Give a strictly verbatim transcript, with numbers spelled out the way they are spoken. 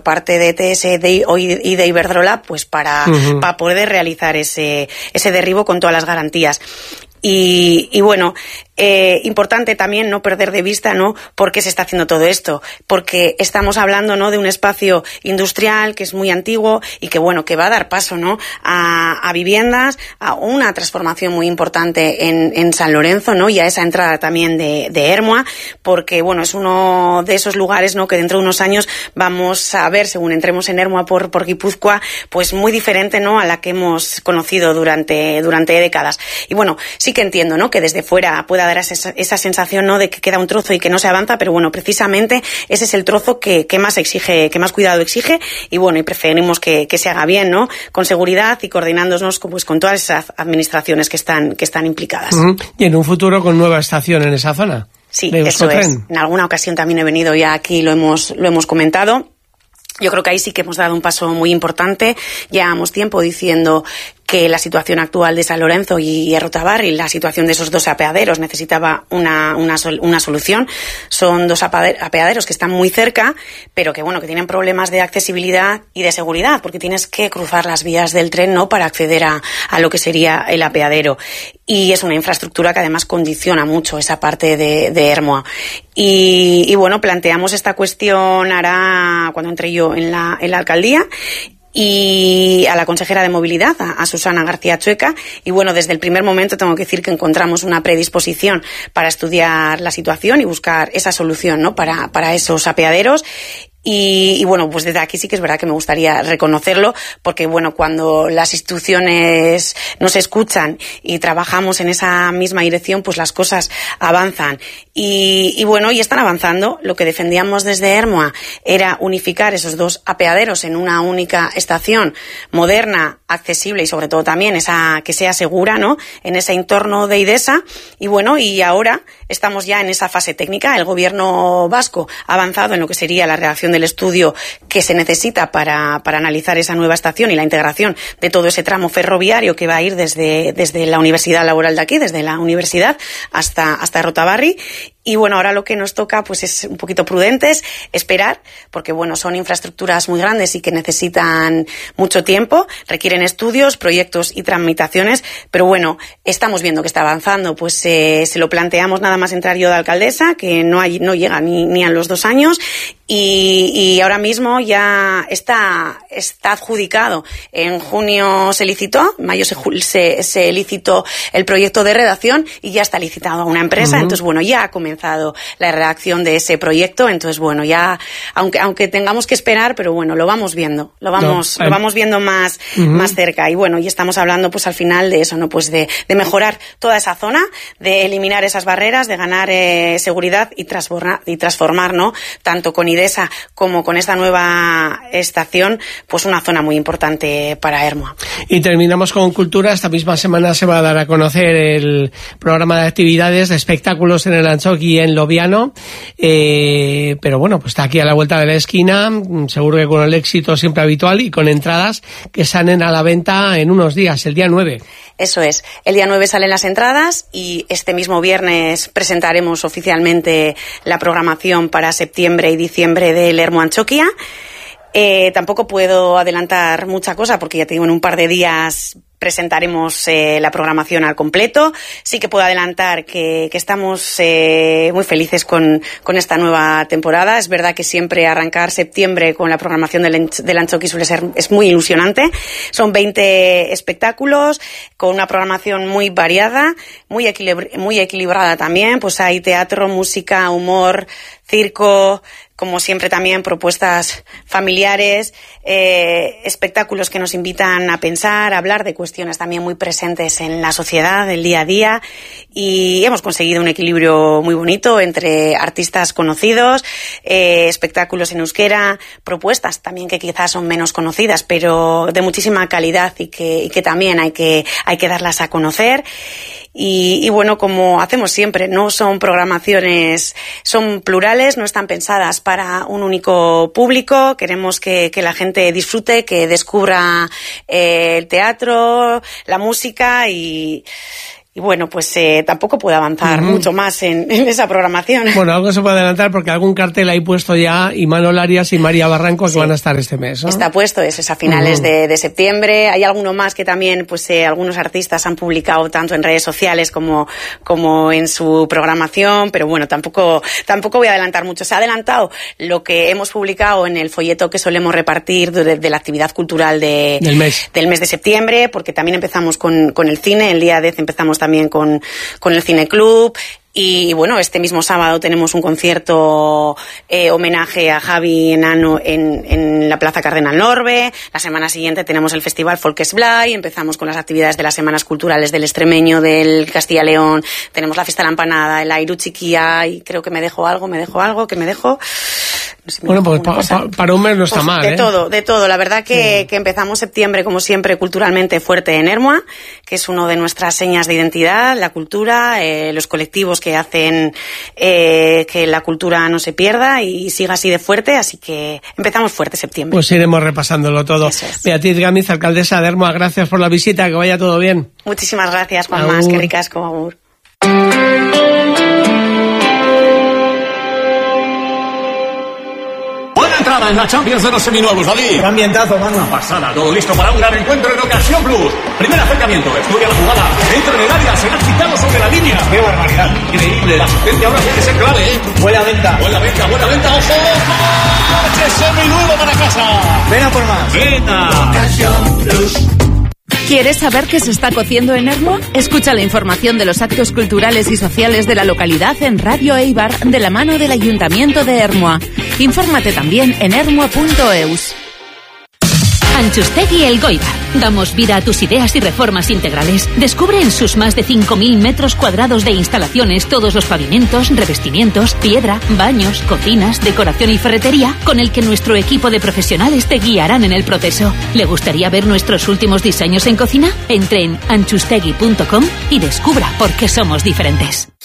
parte de E T S de, y de Iberdrola, pues para, uh-huh. para poder realizar ese, ese derribo con todas las garantías. Y, y bueno, eh, importante también no perder de vista, ¿no?, por qué se está haciendo todo esto, porque estamos hablando, ¿no?, de un espacio industrial que es muy antiguo y que, bueno, que va a dar paso, ¿no?, a, a viviendas, a una transformación muy importante en, en San Lorenzo, ¿no?, y a esa entrada también de, de Ermua, porque, bueno, es uno de esos lugares, ¿no?, que dentro de unos años vamos a ver, según entremos en Ermua por, por Guipúzcoa, pues muy diferente, ¿no?, a la que hemos conocido durante, durante décadas. Y bueno, sí que entiendo, ¿no?, que desde fuera pueda dar esa, esa sensación, ¿no?, de que queda un trozo y que no se avanza, pero bueno, precisamente ese es el trozo que, que más exige, que más cuidado exige, y bueno, y preferimos que, que se haga bien, ¿no?, con seguridad y coordinándonos pues, con todas esas administraciones que están, que están implicadas. Uh-huh. Y en un futuro con nueva estación en esa zona. Sí, eso es. En alguna ocasión también he venido ya aquí, lo hemos, lo hemos comentado. Yo creo que ahí sí que hemos dado un paso muy importante. Llevamos tiempo diciendo que la situación actual de San Lorenzo y Errotabarri, la situación de esos dos apeaderos, necesitaba una, una, una solución. Son dos apeaderos que están muy cerca, pero que, bueno, que tienen problemas de accesibilidad y de seguridad, porque tienes que cruzar las vías del tren, ¿no?, para acceder a, a lo que sería el apeadero. Y es una infraestructura que además condiciona mucho esa parte de, de Ermua. Y, y bueno, planteamos esta cuestión ahora cuando entré yo en la, en la alcaldía, y a la consejera de movilidad, a, a Susana García Chueca, y bueno, desde el primer momento tengo que decir que encontramos una predisposición para estudiar la situación y buscar esa solución, ¿no?, para, para esos apeaderos. Y, y bueno, pues desde aquí sí que es verdad que me gustaría reconocerlo, porque bueno, cuando las instituciones nos escuchan y trabajamos en esa misma dirección, pues las cosas avanzan. Y, y bueno, y están avanzando. Lo que defendíamos desde Ermua era unificar esos dos apeaderos en una única estación moderna, accesible y sobre todo también esa que sea segura, ¿no?, en ese entorno de IDESA. Y bueno, y ahora estamos ya en esa fase técnica. El gobierno vasco ha avanzado en lo que sería la redacción del estudio que se necesita para, para analizar esa nueva estación y la integración de todo ese tramo ferroviario que va a ir desde, desde la universidad laboral de aquí, desde la universidad hasta, hasta Errotabarri. Y bueno, ahora lo que nos toca pues es un poquito prudentes, esperar, porque bueno, son infraestructuras muy grandes y que necesitan mucho tiempo, requieren estudios, proyectos y tramitaciones, pero bueno, estamos viendo que está avanzando, pues eh, se lo planteamos nada más entrar yo de alcaldesa, que no hay, no llega ni, ni a los dos años, y, y ahora mismo ya está, está adjudicado. En junio se licitó, en mayo se, se, se licitó el proyecto de redacción y ya está licitado a una empresa, uh-huh. Entonces bueno, ya ha comenzado la redacción de ese proyecto, entonces bueno, ya aunque aunque tengamos que esperar, pero bueno, lo vamos viendo, lo vamos no, lo vamos viendo más uh-huh. más cerca, y bueno, y estamos hablando pues al final de eso, no, pues de, de mejorar toda esa zona, de eliminar esas barreras, de ganar eh, seguridad y transformar y transformar, ¿no?, tanto con IDESA como con esta nueva estación, pues una zona muy importante para Ermua. Y terminamos con cultura. Esta misma semana se va a dar a conocer el programa de actividades de espectáculos en el Antzoki y en Loviano, eh, pero bueno, pues está aquí a la vuelta de la esquina, seguro que con el éxito siempre habitual y con entradas que salen a la venta en unos días, el día nueve. Eso es, el día nueve salen las entradas y este mismo viernes presentaremos oficialmente la programación para septiembre y diciembre del Ermua Antzokia. Eh, tampoco puedo adelantar mucha cosa porque ya te digo, en un par de días presentaremos eh, la programación al completo. Sí que puedo adelantar que, que estamos eh, muy felices con, con esta nueva temporada. Es verdad que siempre arrancar septiembre con la programación del, del Antzoki suele ser, es muy ilusionante. Son veinte espectáculos con una programación muy variada, muy, equilibr- muy equilibrada también. Pues hay teatro, música, humor, circo, como siempre también propuestas familiares, eh, espectáculos que nos invitan a pensar, a hablar de cuestiones también muy presentes en la sociedad, del día a día, y hemos conseguido un equilibrio muy bonito entre artistas conocidos, eh, espectáculos en euskera, propuestas también que quizás son menos conocidas, pero de muchísima calidad y que, y que también hay que, hay que darlas a conocer. Y, y bueno, como hacemos siempre, no son programaciones, son plurales, no están pensadas para un único público. Queremos que, que la gente disfrute, que descubra eh, el teatro, la música y... y bueno, pues eh, tampoco puedo avanzar uh-huh. mucho más en, en esa programación. Bueno, algo se puede adelantar porque algún cartel hay puesto ya, Imanol Arias y María Barranco, que sí. van a estar este mes, ¿no? Está puesto, eso es a finales uh-huh. de, de septiembre. Hay alguno más que también, pues eh, algunos artistas han publicado tanto en redes sociales como, como en su programación, pero bueno, tampoco, tampoco voy a adelantar mucho. Se ha adelantado lo que hemos publicado en el folleto que solemos repartir de, de la actividad cultural de, del, mes. del mes de septiembre, porque también empezamos con, con el cine, el día diez empezamos también con, con el Cine Club. Y bueno, este mismo sábado tenemos un concierto eh, homenaje a Javi Enano en, en la Plaza Cardenal Norbe. La semana siguiente tenemos el Festival Folkesblay. Empezamos con las actividades de las Semanas Culturales del Extremeño, del Castilla-León. Tenemos la Fiesta de la Empanada, el Airu Chiquia, y creo que me dejo algo, me dejo algo, que me dejo... No sé, bueno, pues pa, pa, para un mes no está pues mal, de ¿eh? todo, de todo. La verdad que, sí. que empezamos septiembre, como siempre, culturalmente fuerte en Ermua, que es uno de nuestras señas de identidad, la cultura, eh, los colectivos que hacen eh, que la cultura no se pierda y siga así de fuerte, así que empezamos fuerte septiembre. Pues iremos repasándolo todo. Es. Beatriz Gámez, alcaldesa de Ermua, gracias por la visita, que vaya todo bien. Muchísimas gracias, Juan Mas, qué ricasco, agur. En la Champions de los seminuevos, David. ¡Qué ambientazo, mano! Una pasada, todo listo para un gran encuentro en Ocasión Plus. Primer acercamiento, estudia la jugada, entra en el área, será quitado sobre la línea. ¡Qué barbaridad! Increíble, la asistencia ahora puede ser clave, ¿eh? Buena venta. Buena venta, buena venta, ojo, ojo. ¡Coche seminuevo para casa! Ven a por más. ¡Venta! Ocasión Plus. ¿Quieres saber qué se está cociendo en Ermua? Escucha la información de los actos culturales y sociales de la localidad en Radio Eibar de la mano del Ayuntamiento de Ermua. Infórmate también en ermua punto eus. Antxustegi Elgoibar. Damos vida a tus ideas y reformas integrales. Descubre en sus más de cinco mil metros cuadrados de instalaciones todos los pavimentos, revestimientos, piedra, baños, cocinas, decoración y ferretería con el que nuestro equipo de profesionales te guiarán en el proceso. ¿Le gustaría ver nuestros últimos diseños en cocina? Entre en antxustegi punto com y descubra por qué somos diferentes.